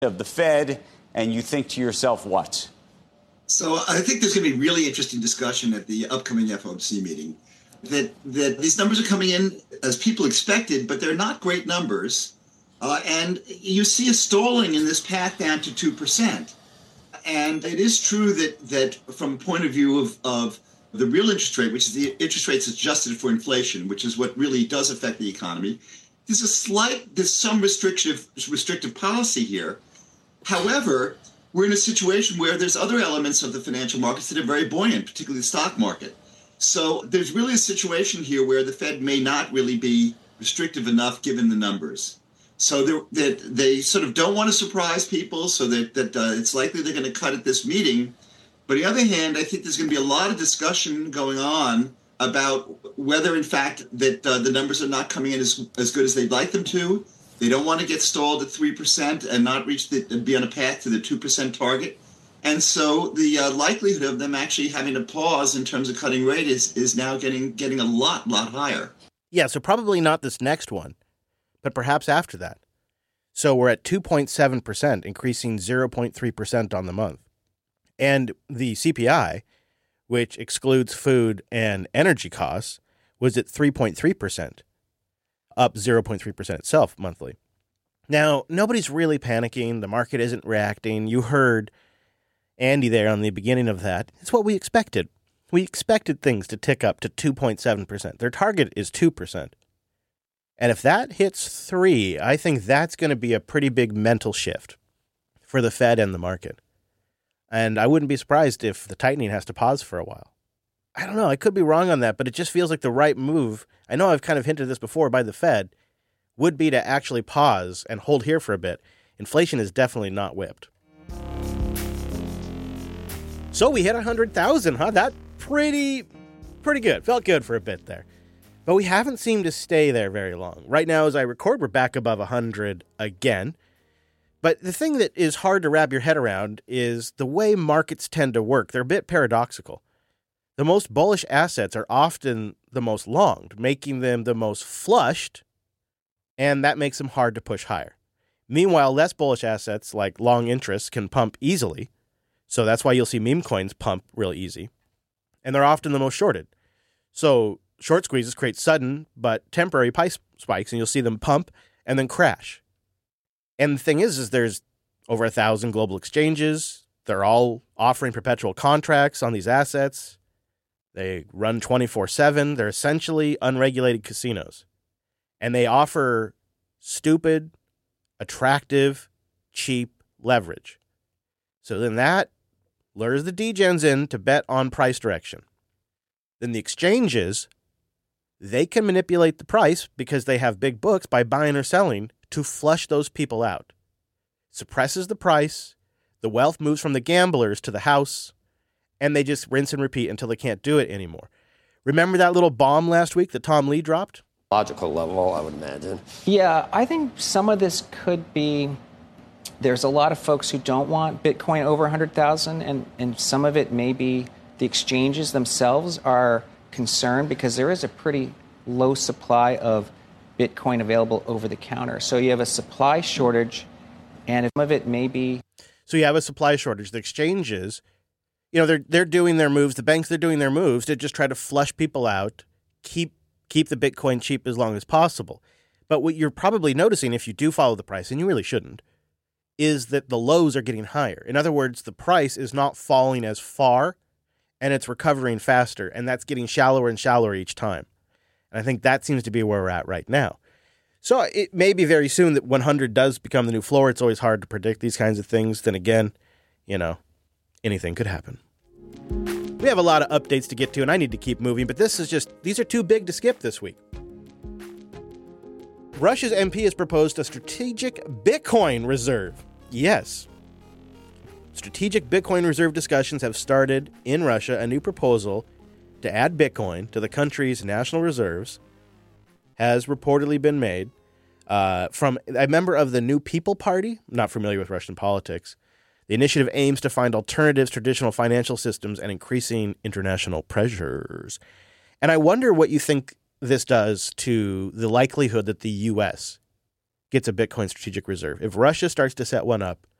of the Fed, and you think to yourself, what? So I think there's going to be really interesting discussion at the upcoming FOMC meeting. That these numbers are coming in as people expected, but they're not great numbers. And you see a stalling in this path down to 2%. And it is true that from a point of view of the real interest rate, which is the interest rates adjusted for inflation, which is what really does affect the economy, there's some restrictive policy here. However, we're in a situation where there's other elements of the financial markets that are very buoyant, particularly the stock market. So there's really a situation here where the Fed may not really be restrictive enough given the numbers. So they sort of don't want to surprise people, so that it's likely they're going to cut at this meeting. But on the other hand, I think there's going to be a lot of discussion going on about whether, in fact, that the numbers are not coming in as good as they'd like them to. They don't want to get stalled at 3% and not be on a path to the 2% target. And so the likelihood of them actually having to pause in terms of cutting rate is now getting a lot higher. Yeah, so probably not this next one, but perhaps after that. So we're at 2.7%, increasing 0.3% on the month. And the CPI, which excludes food and energy costs, was at 3.3%, up 0.3% itself monthly. Now, nobody's really panicking. The market isn't reacting. You heard Andy there on the beginning of that. It's what we expected. We expected things to tick up to 2.7%. Their target is 2%. And if that hits 3, I think that's going to be a pretty big mental shift for the Fed and the market. And I wouldn't be surprised if the tightening has to pause for a while. I don't know. I could be wrong on that, but it just feels like the right move. I know I've kind of hinted this before by the Fed would be to actually pause and hold here for a bit. Inflation is definitely not whipped. So we hit 100,000, huh? That pretty good. Felt good for a bit there. But we haven't seemed to stay there very long. Right now, as I record, we're back above 100 again. But the thing that is hard to wrap your head around is the way markets tend to work. They're a bit paradoxical. The most bullish assets are often the most longed, making them the most flushed, and that makes them hard to push higher. Meanwhile, less bullish assets like long interests can pump easily, so that's why you'll see meme coins pump real easy, and they're often the most shorted. So short squeezes create sudden but temporary price spikes, and you'll see them pump and then crash. And the thing is there's over 1,000 global exchanges. They're all offering perpetual contracts on these assets. They run 24/7. They're essentially unregulated casinos. And they offer stupid, attractive, cheap leverage. So then that lures the degens in to bet on price direction. Then the exchanges, they can manipulate the price because they have big books by buying or selling to flush those people out. Suppresses the price, the wealth moves from the gamblers to the house, and they just rinse and repeat until they can't do it anymore. Remember that little bomb last week that Tom Lee dropped? Logical level, I would imagine. Yeah, I think some of this could be, there's a lot of folks who don't want Bitcoin over 100,000, and some of it may be the exchanges themselves are concerned because there is a pretty low supply of Bitcoin available over the counter. So you have a supply shortage, and some of it may be. So you have a supply shortage. The exchanges, they're doing their moves. The banks, they're doing their moves to just try to flush people out, keep the Bitcoin cheap as long as possible. But what you're probably noticing, if you do follow the price, and you really shouldn't, is that the lows are getting higher. In other words, the price is not falling as far, and it's recovering faster, and that's getting shallower and shallower each time. And I think that seems to be where we're at right now. So it may be very soon that 100 does become the new floor. It's always hard to predict these kinds of things. Then again, anything could happen. We have a lot of updates to get to, and I need to keep moving, but these are too big to skip this week. Russia's MP has proposed a strategic Bitcoin reserve. Yes. Strategic Bitcoin reserve discussions have started in Russia. A new proposal to add Bitcoin to the country's national reserves has reportedly been made from a member of the New People Party. I'm not familiar with Russian politics. The initiative aims to find alternatives to traditional financial systems and increasing international pressures. And I wonder what you think this does to the likelihood that the U.S. gets a Bitcoin strategic reserve. If Russia starts to set one up,